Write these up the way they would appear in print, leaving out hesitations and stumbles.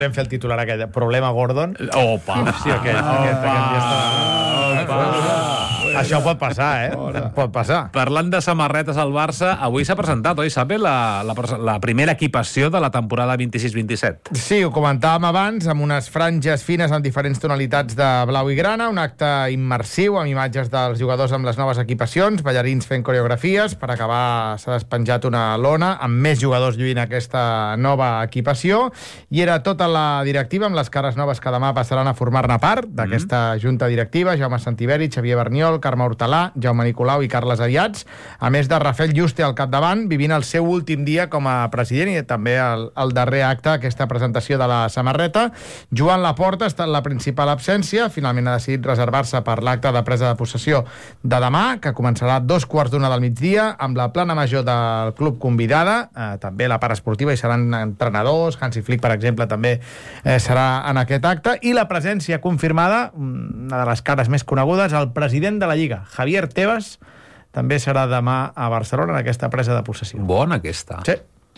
Vam fer el titular aquell, problema Gordon. Opa! Sí, aquest dia està... Això pot passar, Pot passar. Parlant de samarretes al Barça, avui s'ha presentat, oi, Sape, la primera equipació de la temporada 26-27. Sí, ho comentàvem abans, amb unes franges fines amb diferents tonalitats de blau i grana, un acte immersiu amb imatges dels jugadors amb les noves equipacions, ballarins fent coreografies. Per acabar s'ha despenjat una lona amb més jugadors lluint aquesta nova equipació, i era tota la directiva amb les cares noves que demà passaran a formar-ne part d'aquesta junta directiva: Jaume Santiberi, Xavier Berniol, Carme Hortalà, Jaume Nicolau i Carles Ariats, a més de Rafael Juste al capdavant, vivint el seu últim dia com a president i també el darrer acte, aquesta presentació de la samarreta. Joan Laporta ha estat la principal absència, finalment ha decidit reservar-se per l'acte de presa de possessió de demà, que començarà a 2:15 del migdia, amb la plana major del club convidada, també la part esportiva, i seran entrenadors. Hansi Flick, per exemple, també serà en aquest acte, i la presència confirmada, una de les cares més conegudes, el president de la Lliga, Javier Tebas, també serà demà a Barcelona en aquesta presa de possessió. Bona aquesta. Sí.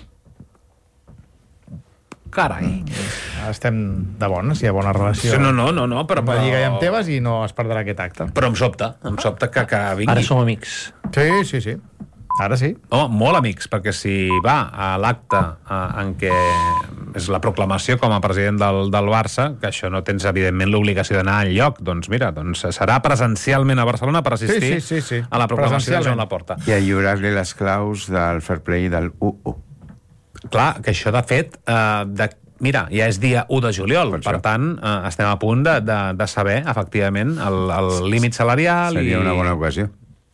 Carai. Estem de bones, hi ha bona relació. Sí, no, però... Amb la Lliga i amb Tebas, i no es perdrà aquest acte. Però em sobta que vingui. Ara som amics. Sí. Ara sí. Home, molt amics, perquè si va a l'acte en què és la proclamació com a president del Barça, que això no tens, evidentment, l'obligació d'anar enlloc, doncs mira, serà presencialment a Barcelona per assistir sí. a la proclamació de Joan Laporta. I a lliurar-li les claus del fair play del 1-1. Clar, que això, de fet, mira, ja és dia 1 de juliol, per tant, estem a punt de saber, efectivament, el límit salarial. Seria una bona ocasió.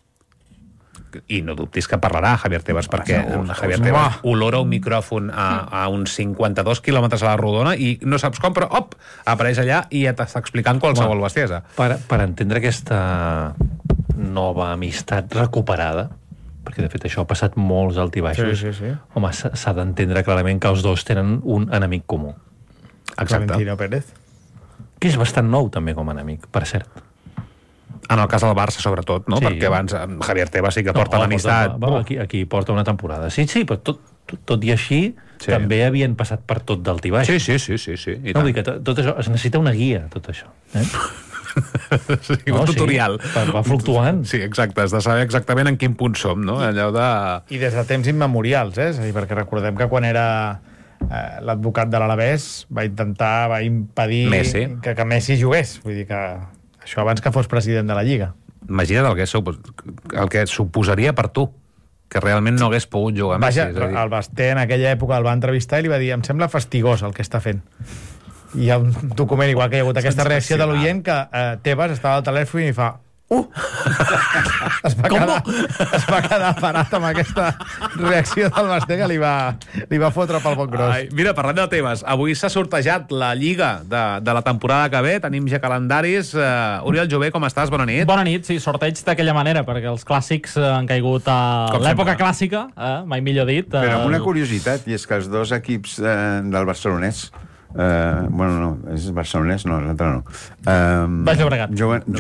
I no dubtis que parlarà Javier Tebas, perquè Javier Tebas olora un micròfon a uns 52 quilòmetres a la rodona i no saps com, però apareix allà i ja t'està explicant qualsevol bestiesa. Per entendre aquesta nova amistat recuperada, perquè de fet això ha passat molts altibaixos, sí. home, s'ha d'entendre clarament que els dos tenen un enemic comú. Exacte. Florentino Pérez. Que és bastant nou també com a enemic, per cert. En el cas del Barça, sobretot, no? Sí. Perquè abans Javier Tebas sí que porta l'amistat. Aquí porta una temporada. Sí, però tot i així també havien passat per tot d'altibaix. Sí. No, vull dir que tot això, es necessita una guia, tot això. Sí, un tutorial. Va fluctuant. Sí, exacte, has de saber exactament en quin punt som, no? Allò de... I des de temps immemorials, És a dir, perquè recordem que quan era l'advocat de l'Alavés va impedir Messi. que Messi jugués. Vull dir que això abans que fos president de la Lliga. Imagina't el que suposaria per tu, que realment no hagués pogut jugar a Messi. Vaja, el Basté en aquella època el va entrevistar i li va dir: em sembla fastigós el que està fent. I hi ha un document, igual que hi ha hagut aquesta reacció de l'oient, que Tebas estava al telèfon i fa... Es va quedar parat amb aquesta reacció del Basté, que li va fotre pel bon gros. Mira, parlant de Tebas, avui s'ha sortejat la Lliga de la temporada que ve, tenim ja calendaris. Oriol Jové, com estàs? Bona nit. Bona nit, sí, sorteig d'aquella manera, perquè els clàssics han caigut a l'època clàssica, mai millor dit. Però amb una curiositat, i és que els dos equips del barcelonès, no, és barcelonès, no, l'altre no. Baix Llobregat.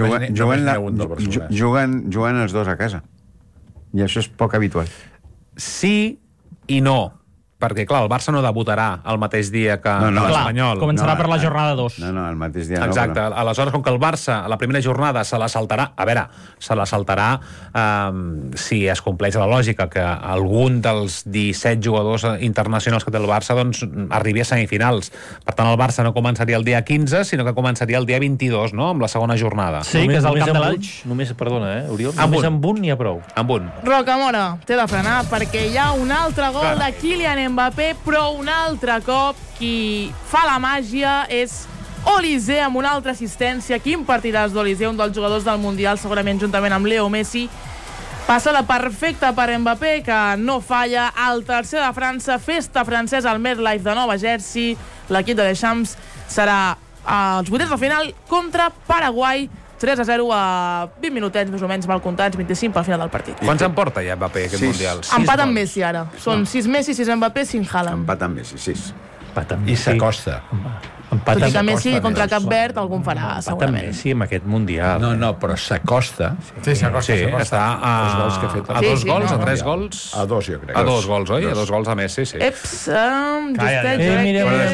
Juguen els dos a casa. I això és poc habitual. Sí i no. Perquè, clar, el Barça no debutarà el mateix dia que l'Espanyol. Començarà per la jornada 2. No, el mateix dia Exacte. no. Aleshores, com que el Barça, a la primera jornada, se la saltarà... A veure, se la saltarà si es compleix la lògica que algun dels 17 jugadors internacionals que té el Barça doncs arribi a semifinals. Per tant, el Barça no començaria el dia 15, sinó que començaria el dia 22, no?, amb la segona jornada. Sí, que és el camp de l'Elx. Només, perdona, Oriol, només amb un n'hi ha prou. Amb un. Rocamora té de frenar perquè hi ha un altre gol de Kylian Mbappé, però un altre cop qui fa la màgia és Olise, amb una altra assistència. Quin partidàs d'Olise, un dels jugadors del Mundial, segurament juntament amb Leo Messi. Passada perfecta per Mbappé, que no falla. El tercer de França, festa francesa al MetLife de Nova Jersey. L'equip de Deschamps serà als vuitens de final contra Paraguai. 3-0 a 20 minutets, més o menys, mal comptats, 25 pel final del partit. Quants en porta ja Mbappé aquest Mundial? Empat amb Messi, ara. Són 6 Messi, 6 Mbappé, 5 Haaland. Empat amb Messi, 6. I s'acosta. Tot i que Messi contra Cap Verd algun farà, Empat amb segurament. Messi amb aquest Mundial. No, però s'acosta. Sí, s'acosta. Sí, està a gols que ha fet. a 2 gols, no. a 3 gols? A 2, jo crec. A 2 gols, oi? A 2 gols a Messi, sí. Justets,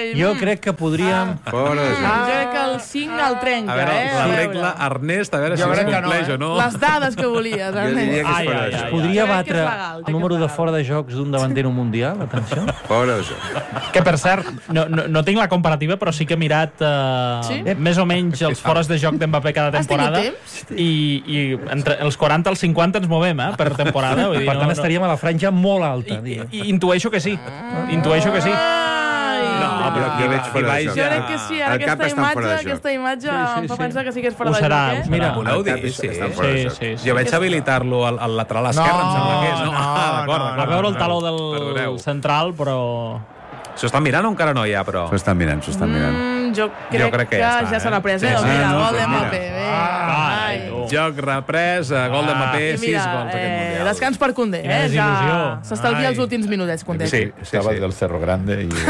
Jo crec que podríem... Fora de joc. Jo crec que el 5 el trenca, A veure, la A regla, Ernest, a veure Jo si es crec que no, compleix o no. Les dades que volies, Jo diria Ernest. que és fora de joc. Podria crec que batre és legal, el número de fora de jocs d'un davantero mundial? Atenció. Fora de joc. Que, per cert, no tinc la comparativa, però sí que he mirat Sí? més o menys els fores de joc d'Mbappé cada Has tingut temporada. temps? I entre els 40 als 50 ens movem, per temporada. Vull dir, Per tant, estaríem a la franja molt alta. I intueixo que sí. Intueixo que sí. No, però Jo veig fora de baix joc. Jo crec que sí, ara El cap està fora de joc. aquesta imatge em fa pensar que sí que és fora Ho de serà, joc, ho eh? serà. Voleu dir? El cap Sí. està fora de joc. Sí. Jo vaig habilitar-lo al lateral esquerre, em sembla que és, no? D'acord. A veure el taló Perdoneu. del central, però... S'ho estan mirant o encara no hi ha, però? S'ho estan mirant, s'ho estan mirant. Jo crec que ja se l'ha pres, Sí, Doncs sí. mira, no, gol doncs d'Mbappé. Ai, tu. Joc reprès, gol de Mbappé, I 6 mira, gols aquest Mundial. descans per Koundé, Quina ja desil·lusió. s'estalvia Ai. els últims minutets, Koundé. Sí. Estava del Cerro Grande i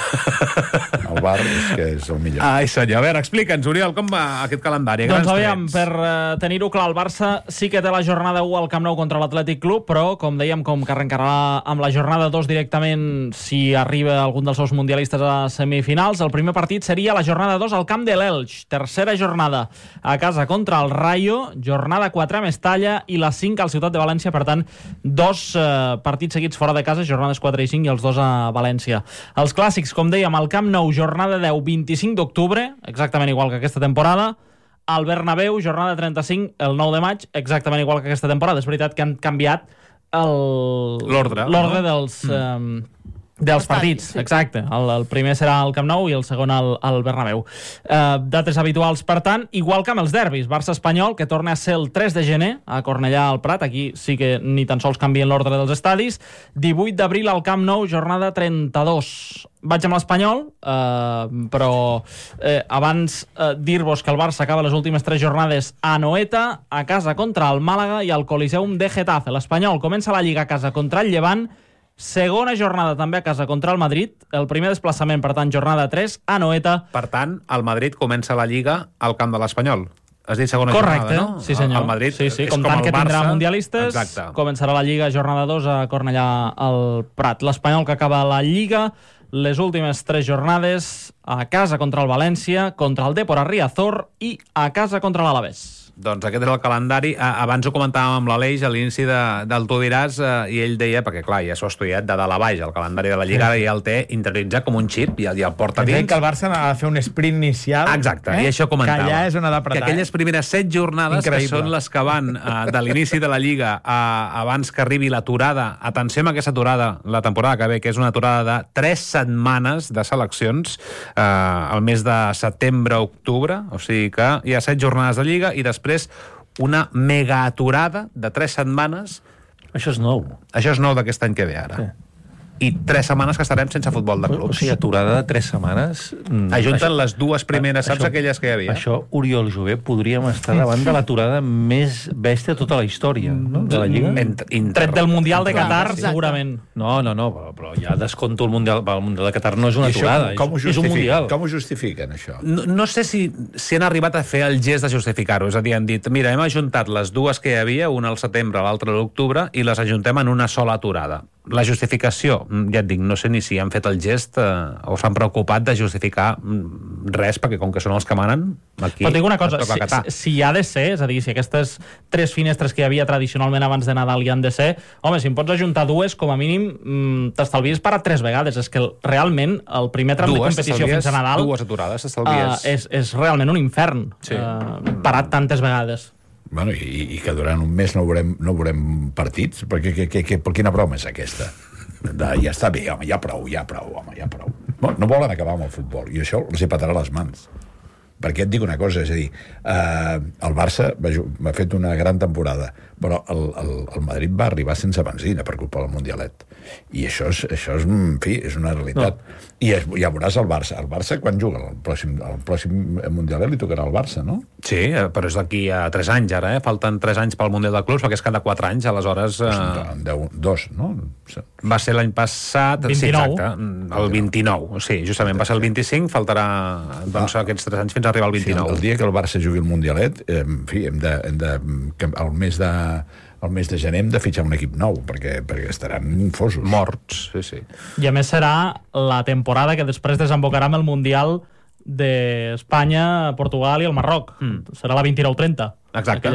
el bar és que és el millor. Ai, senyor. A veure, explica'ns, Oriol, com va aquest calendari? Doncs Grans aviam, trets. per tenir-ho clar, el Barça sí que té la jornada 1 al Camp Nou contra l'Atlètic Club, però, com dèiem, com que arrencarà amb la jornada 2 directament si arriba algun dels seus mundialistes a semifinals, el primer partit seria la jornada 2 al Camp de l'Elx. Tercera jornada a casa contra el Rayo, jornada 4 a Mestalla i la 5 al Ciutat de València. Per tant, dos partits seguits fora de casa, jornades 4 i 5 i els dos a València. Els clàssics, com dèiem, al Camp Nou, jornada 10, 25 d'octubre, exactament igual que aquesta temporada. Al Bernabéu, jornada 35, el 9 de maig, exactament igual que aquesta temporada. És veritat que han canviat L'ordre, l'ordre no? dels partits, sí. exacte. El primer serà al Camp Nou i el segon al Bernabéu. Dates habituals, per tant, igual que amb els derbis. Barça-Espanyol, que torna a ser el 3 de gener a Cornellà al Prat. Aquí sí que ni tan sols canvien l'ordre dels estadis. 18 d'abril al Camp Nou, jornada 32. Vaig amb l'Espanyol, però abans dir-vos que el Barça acaba les últimes 3 jornades a Anoeta, a casa contra el Màlaga i al Coliseum de Getafe. L'Espanyol comença la Lliga a casa contra el Llevant, segona jornada també a casa contra el Madrid, el primer desplaçament, per tant, jornada 3, a Anoeta. Per tant, el Madrid comença la Lliga al camp de l'Espanyol. Has dit segona Correcte, jornada, no? sí senyor. El Madrid sí, és com com tant el que tindrà Barça. mundialistes, Exacte. començarà la Lliga jornada 2 a Cornellà al Prat. L'Espanyol que acaba la Lliga, les últimes 3 jornades, a casa contra el València, contra el Dépor a Riazor i a casa contra l'Alavés. Doncs aquest és el calendari. Abans ho comentàvem amb l'Aleix a l'inici del Tu diràs, i ell deia, perquè clar, ja s'ho ha estudiat de dalt a baix, el calendari de la Lliga, ja el té interioritzat com un xip, ja el porta Entenc dins. que el Barça ha de fer un sprint inicial. Exacte, i això comentava. Que allà és on ha Que d'apretar. aquelles primeres 7 jornades, Increïble. que són les que van de l'inici de la Lliga abans que arribi l'aturada, atenció amb aquesta aturada, la temporada que ve, que és una aturada de 3 setmanes de seleccions, al mes de setembre-octubre, o sigui que hi ha 7 jornades de Lliga i després una mega aturada de 3 setmanes. Això és nou. Això és nou d'aquest any que ve ara. Sí. I 3 setmanes que estarem sense futbol de O clubs. sigui, aturada de 3 setmanes... Ajunten les dues primeres, saps aquelles que hi havia? Això, Oriol Jové, podríem estar davant de l'aturada més bèstia de tota la història, no?, de la Lliga. Tret del Mundial de Qatar, Exacte. segurament. No, però ja desconto el Mundial. El Mundial de Qatar no és una I això aturada, com ho és un Mundial. Com ho justifiquen, això? No sé si han arribat a fer el gest de justificar-ho. És a dir, han dit, mira, hem ajuntat les dues que hi havia, una al setembre, l'altra a l'octubre, i les ajuntem en una sola aturada. La justificació, ja et dic, no sé ni si han fet el gest o s'han preocupat de justificar res, perquè com que són els que manen, aquí... Però et dic una cosa, toca acatar. si hi ha de ser, és a dir, si aquestes 3 finestres que hi havia tradicionalment abans de Nadal hi han de ser, home, si em pots ajuntar 2, com a mínim t'estalvies parar 3 vegades. És que realment el primer tram de competició fins a Nadal dues aturades s'estalvies. és realment un infern, Sí. parat tantes vegades. Bueno, i que durant un mes no veurem partits? Perquè quina broma és aquesta? Ja està bé, home, ja prou. Bueno, no volen acabar amb el futbol, i això els hi petarà les mans. Perquè et dic una cosa, és a dir, el Barça va fet una gran temporada, però el Madrid va arribar sense benzina per culpa del Mundialet. I això és, en fi, és una realitat. No. I ja veuràs el Barça. El Barça, quan juga? El pròxim Mundialet li tocarà al Barça, no? Sí, però és d'aquí a 3 anys, ara, Falten 3 anys pel Mundial de Clubs, perquè és cada 4 anys, aleshores... En 2, no? Va ser l'any passat... 29. Sí, exacte, el 29. Sí, justament, va ser el 25, faltarà aquests 3 anys fins a arribar al 29. Sí, el dia que el Barça jugui el Mundialet, en fi, hem de el mes el mes de gener hem de fitxar un equip nou, perquè estaran fosos. Morts, sí. I a més serà la temporada que després desembocarà amb el Mundial d'Espanya, Portugal i el Marroc. Serà la 29-30. Exacte,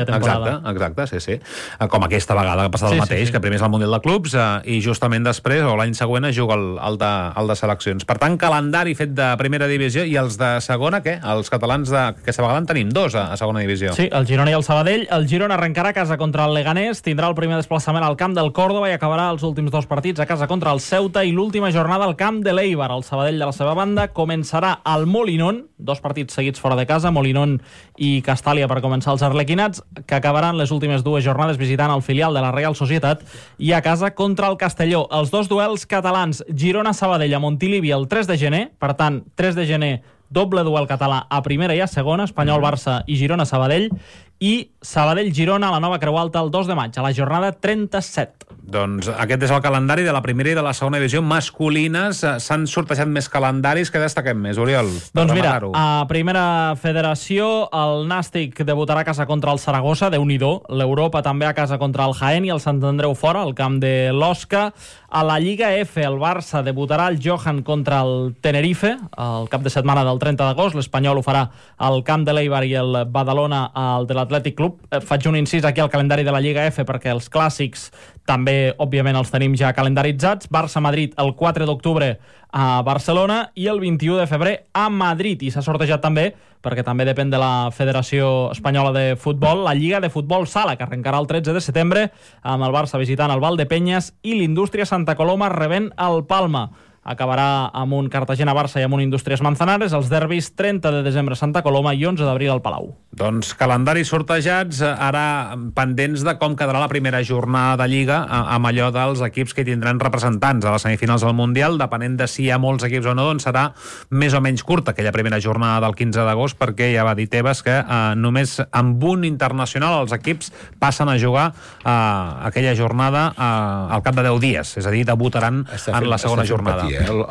sí. Com aquesta vegada que ha passat el mateix, que primer és el Mundial de Clubs i justament després, o l'any següent, es juga el de seleccions. Per tant, calendari fet de primera divisió, i els de segona, què? Els catalans d'aquesta vegada en tenim dos a segona divisió. Sí, el Girona i el Sabadell. El Girona arrencarà a casa contra el Leganés, tindrà el primer desplaçament al camp del Córdoba i acabarà els últims dos partits a casa contra el Ceuta i l'última jornada al camp de l'Eibar. El Sabadell, de la seva banda, començarà al Molinón, dos partits seguits fora de casa, Molinón i Castàlia per començar els arlequinats, que acabaran les últimes dues jornades visitant el filial de la Real Societat i a casa contra el Castelló. Els dos duels catalans, Girona-Sabadell a Montilivi el 3 de gener, per tant, 3 de gener, doble duel català a primera i a segona, Espanyol-Barça i Girona-Sabadell, i Sabadell-Girona a la Nova Creu Alta el 2 de maig, a la jornada 37. Doncs aquest és el calendari de la primera i de la segona divisió masculines. S'han sortejat més calendaris. Que destaquem més, Oriol? Doncs mira, a primera federació el Nàstic debutarà a casa contra el Saragossa, Déu-n'hi-do. L'Europa també a casa contra el Jaén i el Sant Andreu fora, al camp de l'Osca. A la Lliga F el Barça debutarà el Johan contra el Tenerife el cap de setmana del 30 d'agost. L'Espanyol ho farà al camp de l'Eibar i el Badalona al de l'Atlètic Club. Faig un incís aquí al calendari de la Lliga F perquè els clàssics també, òbviament, els tenim ja calendaritzats. Barça-Madrid el 4 d'octubre a Barcelona i el 21 de febrer a Madrid. I s'ha sortejat també, perquè també depèn de la Federació Espanyola de Futbol, la Lliga de Futbol Sala, que arrencarà el 13 de setembre amb el Barça visitant el Valdepeñas i l'Indústria Santa Coloma rebent el Palma. Acabarà amb un Cartagena-Barça i amb un Indústries Manzanares, els derbis 30 de desembre a Santa Coloma i 11 d'abril al Palau. Doncs calendaris sortejats, ara pendents de com quedarà la primera jornada de Lliga amb allò dels equips que tindran representants a les semifinals del Mundial, depenent de si hi ha molts equips o no, doncs serà més o menys curta aquella primera jornada del 15 d'agost, perquè ja va dir Tebas que només amb un internacional els equips passen a jugar aquella jornada al cap de 10 dies, és a dir, debutaran en la segona jornada.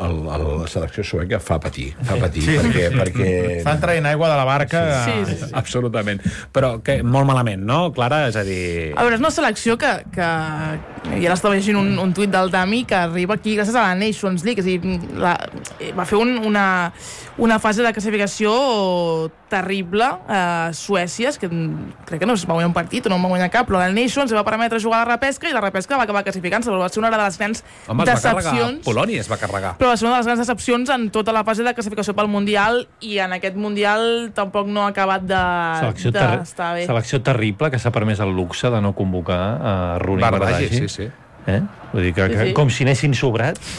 La selecció sueca fa patir, perquè... Estan traient aigua de la barca. Sí. Absolutament. Però que molt malament, no, Clara? És a dir... A veure, és una selecció que ja l'estava llegint un tuit del Dami, que arriba aquí gràcies a la Nations League. És a dir, va fer una fase de classificació terrible a Suècia, que crec que no es va guanyar un partit o no en va guanyar cap, però la Nations va permetre jugar a la repesca i la repesca va acabar classificant-se, però va ser una de les grans decepcions. Polònia es va carregar. Però va ser una de les grans decepcions en tota la fase de classificació pel Mundial, i en aquest Mundial tampoc no ha acabat d'estar bé. Selecció terrible, que s'ha permès el luxe de no convocar a Rooney Bardghji. Sí. Vull dir que com si anessin sobrats.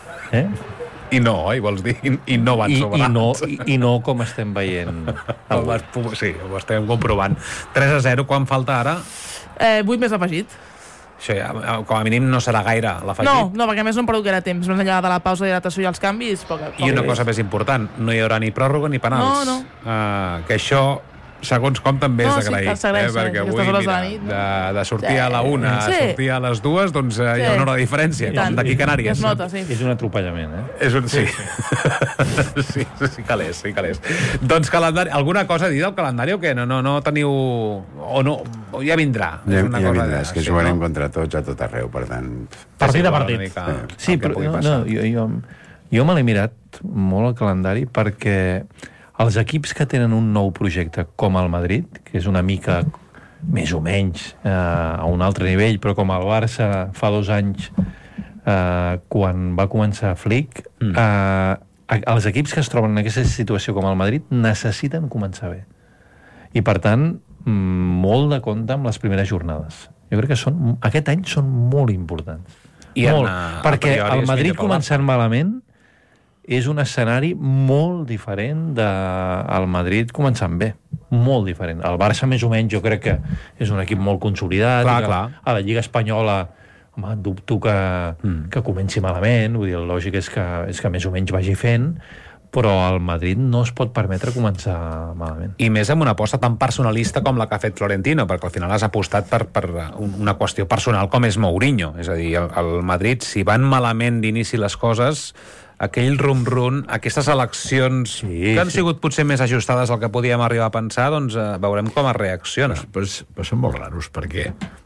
I no, vols dir? I no van sobrats. I no com estem veient. Sí, ho estem comprovant. 3-0, quan falta ara? 8 més afegit. Això ja, com a mínim, no serà gaire l'afegit. No, perquè a més no hem perdut gaire temps. Més enllà de la pausa d'hidratació i els canvis, I una cosa més important, no hi haurà ni pròrroga ni penals. No. Que això, segons com, també és d'agrair. Perquè avui, mira, de sortir a la 1 a sortir a les 2, doncs hi ha una hora de diferència, com d'aquí Canàries. Es nota, sí. És un atropellament, Sí. Sí que l'és. Doncs calendari, alguna cosa a dir del calendari o què? No teniu... O no, ja vindrà. Ja vindrà, és que jugarem contra tots a tot arreu, per tant... Partit a partit. Sí, però jo me l'he mirat molt el calendari perquè els equips que tenen un nou projecte com el Madrid, que és una mica més o menys a un altre nivell, però com el Barça fa 2 anys quan va començar Flick, els equips que es troben en aquesta situació com el Madrid necessiten començar bé. I per tant, molt de compte amb les primeres jornades. Jo crec que aquest any són molt importants. Perquè el Madrid començant malament és un escenari molt diferent del Madrid començant bé. Molt diferent. El Barça, més o menys, jo crec que és un equip molt consolidat. Clar. A la Lliga Espanyola, home, dubto que comenci malament. Vull dir, el lògic és que més o menys vagi fent, però el Madrid no es pot permetre començar malament. I més amb una aposta tan personalista com la que ha fet Florentino, perquè al final has apostat per una qüestió personal com és Mourinho. És a dir, el Madrid, si van malament d'inici les coses, aquell rum-rum, aquestes eleccions que han sigut potser més ajustades al que podíem arribar a pensar, doncs veurem com es reacciona. Però són molt raros, perquè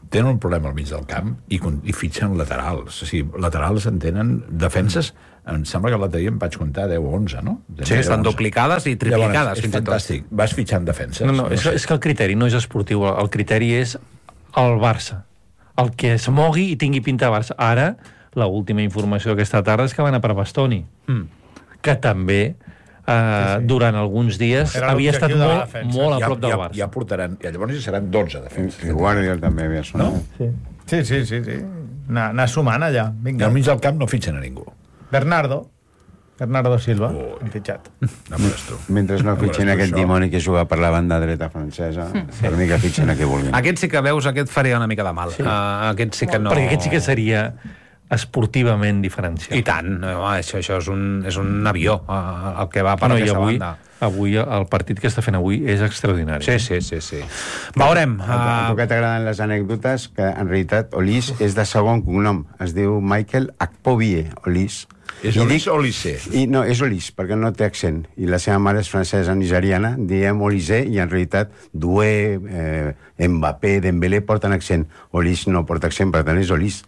tenen un problema al mig del camp i fitxen laterals. O sigui, laterals entenen defenses. Em sembla que l'altre dia em vaig comptar 10 o 11, no? Sí, estan duplicades i triplicades. Llavors, és fantàstic. Vas fitxant defenses. No, és que el criteri no és esportiu. El criteri és el Barça. El que es mogui i tingui pinta Barça. Ara, l'última informació d'aquesta tarda és que van a per Bastoni. Que també durant alguns dies havia estat molt a prop del Barça. Ja portaran, llavors ja seran 12 defenses. I Guardiola també havia sonat. Sí. Anar sumant allà. I al mig del camp no fitxen a ningú. Bernardo Silva, han fitxat. Mentre no fitxen aquest dimoni que juga per la banda dreta francesa, per mi que fitxen a qui vulguin. Aquest sí que veus, aquest faria una mica de mal. Aquest sí que no... Perquè aquest sí que seria esportivament diferenciat. I tant, això és un avió el que va per aquesta banda. Avui, el partit que està fent avui és extraordinari. Sí. Veurem. Tu que t'agraden les anècdotes, que en realitat Olís és de segon cognom. Es diu Michael Akpovie, Olís. És Olís o Olise? No, és Olís, perquè no té accent. I la seva mare és francesa nigeriana, diem Olise, i en realitat Doué, Mbappé, Dembélé porten accent. Olís no porta accent, per tant és Olís.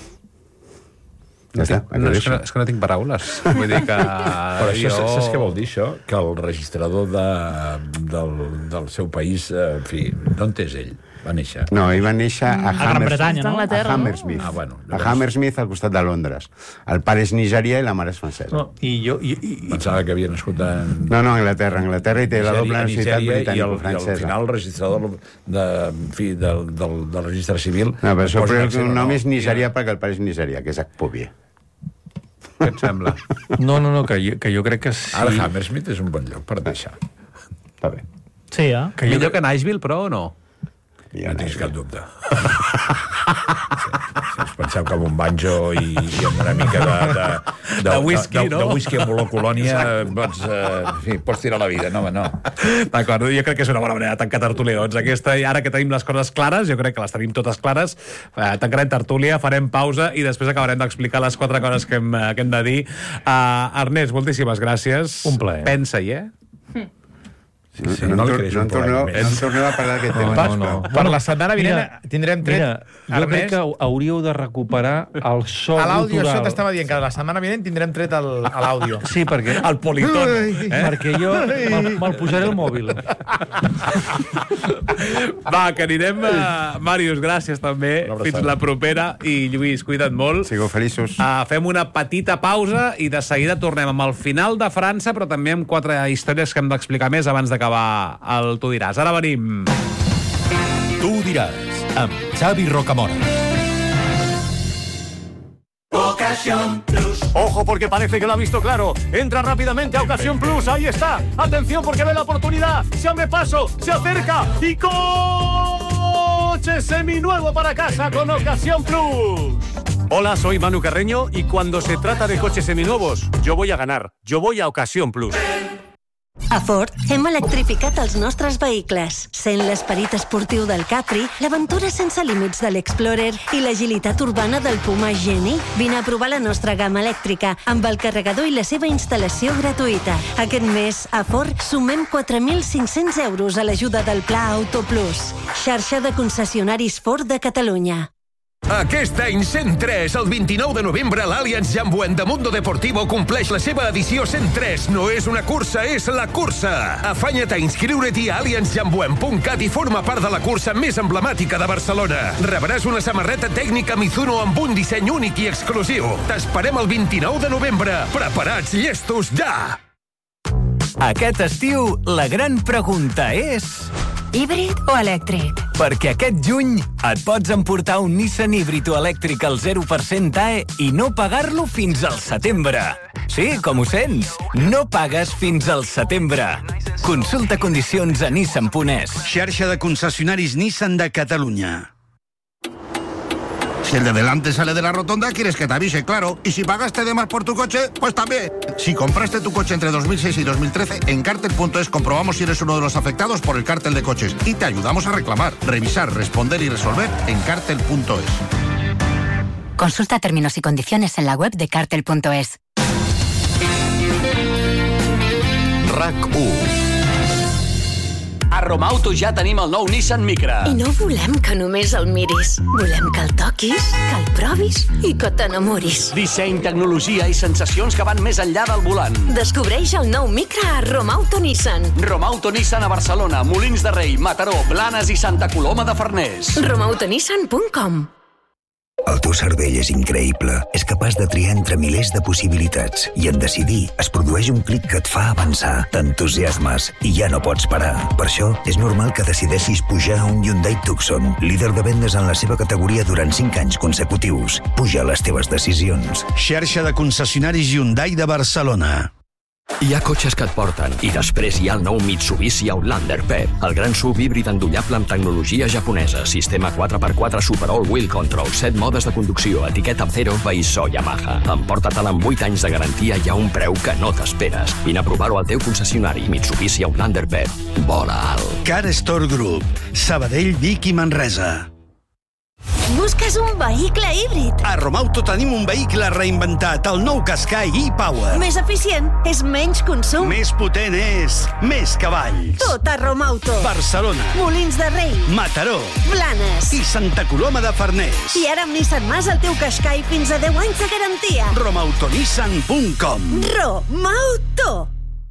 Ja està. És que no tinc paraules. Vull dir que... Però això, saps què vol dir, això? Que el registrador del seu país, en fi, d'on és ell? Va néixer? No, ell va néixer a Gran Bretanya, no? A Hammersmith. Bueno, a Hammersmith, al costat de Londres. El pare és nigerià i la mare és francesa. No, Pensava que havia nascut a... No, Anglaterra i té la doble nacionalitat britànico-francesa. I al final el registrador del registre civil... No, però això el nom és nigerià perquè el pare és nigerià, que és Akpovie. Què et sembla? No, que jo crec que sí. Ara Hammersmith és un bon lloc per deixar. Està bé. Sí, Millor que Nashville, però, o no? No tens cap dubte. Si us penseu que amb un banjo i amb una mica de whisky, no? De whisky amb olor colònia pots tirar la vida, no. D'acord, jo crec que és una bona manera de tancar tertúlia. Doncs aquesta, ara que tenim les coses clares, jo crec que les tenim totes clares, tancarem tertúlia, farem pausa i després acabarem d'explicar les 4 coses que hem de dir. Ernest, moltíssimes gràcies. Un plaer. Pensa-hi, No en torneu a parlar d'aquest tema. No. Per la setmana vinent tindrem tret... Mira, jo crec que hauríeu de recuperar el so a l'àudio, gutural. això t'estava dient, que la setmana vinent tindrem tret a l'àudio. Sí, perquè... El politón. Perquè jo me'l posaré al mòbil. Va, que anirem... Màrius, gràcies també. Fins la propera. I Lluís, cuida't molt. Sigueu feliços. Fem una petita pausa i de seguida tornem amb el final de França, però també amb 4 històries que hem d'explicar més abans d'acabar el Tu diràs. Ara venim. Tu diràs, amb Xavi Rocamora. Ocasión Plus. Ojo, porque parece que lo ha visto claro. Entra rápidamente a Ocasión Plus. Ahí está. Atención, porque ve la oportunidad. Se abre paso, se acerca y coche seminuevo para casa con Ocasión Plus. Hola, soy Manu Carreño y cuando se trata de coches seminuevos, yo voy a ganar. Yo voy a Ocasión Plus. A Ford hem electrificat els nostres vehicles, sent l'esperit esportiu del Capri, l'aventura sense límits de l'Explorer i l'agilitat urbana del Puma Geni. Vine a provar la nostra gamma elèctrica amb el carregador i la seva instal·lació gratuïta. Aquest mes, a Ford, sumem 4.500 euros a l'ajuda del Pla Auto Plus, xarxa de concessionaris Ford de Catalunya. Aquest any 103, el 29 de novembre, l'Allianz Jambuent de Mundo Deportivo compleix la seva edició 103. No és una cursa, és la cursa. Afanya't a inscriure-t'hi a allianzjambuent.cat i forma part de la cursa més emblemàtica de Barcelona. Rebràs una samarreta tècnica Mizuno amb un disseny únic i exclusiu. T'esperem el 29 de novembre. Preparats, llestos, ja! Aquest estiu, la gran pregunta és... híbrid o elèctric? Perquè aquest juny et pots emportar un Nissan híbrid o elèctric al 0% AE i no pagar-lo fins al setembre. Sí, com ho sents? No pagues fins al setembre. Consulta condicions a Nissan.es. Xarxa de concessionaris Nissan de Catalunya. Si el de delante sale de la rotonda, quieres que te avise, claro. Y si pagaste de más por tu coche, pues también. Si compraste tu coche entre 2006 y 2013, en Cartel.es comprobamos si eres uno de los afectados por el cártel de coches y te ayudamos a reclamar, revisar, responder y resolver en Cartel.es. Consulta términos y condiciones en la web de Cartel.es. RAC1. A Romauto ja tenim el nou Nissan Micra. I no volem que només el miris. Volem que el toquis, que el provis i que t'enamoris. Disseny, tecnologia i sensacions que van més enllà del volant. Descobreix el nou Micra a Romauto Nissan. Romauto Nissan a Barcelona, Molins de Rei, Mataró, Blanes i Santa Coloma de Farners. romautonissan.com. El teu cervell és increïble. És capaç de triar entre milers de possibilitats i en decidir es produeix un clic que et fa avançar. T'entusiasmes i ja no pots parar. Per això és normal que decideixis pujar a un Hyundai Tucson, líder de vendes en la seva categoria durant 5 anys consecutius. Puja les teves decisions. Xarxa de concessionaris Hyundai de Barcelona. Hi ha cotxes que et porten i després hi ha el nou Mitsubishi Outlander PEP, el gran SUV híbrid endollable amb tecnologia japonesa, sistema 4x4 Super All Wheel Control, 7 modes de conducció, etiqueta Zero, Veissó Yamaha. Emporta-te'l amb 8 anys de garantia i a un preu que no t'esperes. Vine a provar-ho al teu concessionari Mitsubishi Outlander PEP. Vola alt. Car Store Group, Sabadell, Vic i Manresa. Busques un vehicle híbrid. A Romauto tenim un vehicle reinventat, el nou Qashqai e-Power. Més eficient és menys consum. Més potent és més cavalls. Tot a Romauto. Barcelona. Molins de Rei. Mataró. Blanes. I Santa Coloma de Farners. I ara amb Nissan Mas el teu Qashqai fins a 10 anys de garantia. romautonissan.com. Romauto.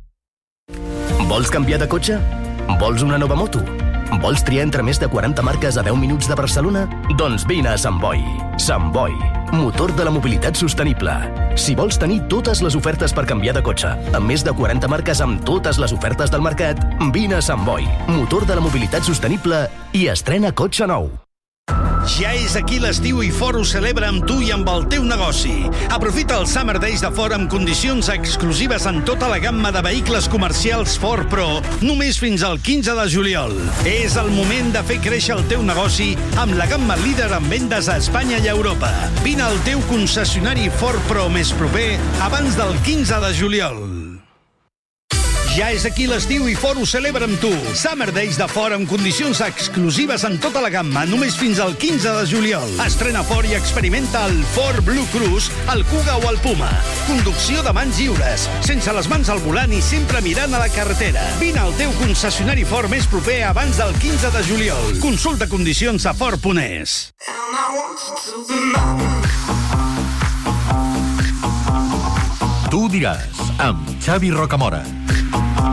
Vols canviar de cotxe? Vols una nova moto? Vols triar entre més de 40 marques a 10 minuts de Barcelona? Doncs vine a Sant Boi. Sant Boi, motor de la mobilitat sostenible. Si vols tenir totes les ofertes per canviar de cotxe, amb més de 40 marques amb totes les ofertes del mercat, vine a Sant Boi, motor de la mobilitat sostenible i estrena cotxe nou. Ja és aquí l'estiu i Ford ho celebra amb tu i amb el teu negoci. Aprofita els Summer Days de Ford amb condicions exclusives en tota la gamma de vehicles comercials Ford Pro, només fins al 15 de juliol. És el moment de fer créixer el teu negoci amb la gamma líder en vendes a Espanya i a Europa. Vine al teu concessionari Ford Pro més proper abans del 15 de juliol. Ja és aquí l'estiu i Ford ho celebra amb tu. Summer Days de Ford amb condicions exclusives en tota la gamma, només fins al 15 de juliol. Estrena Ford i experimenta el Ford Blue Cruise, el Kuga o el Puma. Conducció de mans lliures, sense les mans al volant i sempre mirant a la carretera. Vine al teu concessionari Ford més proper abans del 15 de juliol. Consulta condicions a Ford.es. Tu diràs, amb Xavi Rocamora.